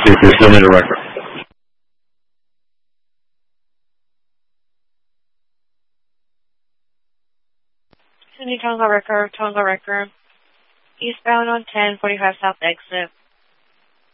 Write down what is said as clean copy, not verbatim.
Speaker, still need a record. Sydney Tonga Record, eastbound on 1045 South exit.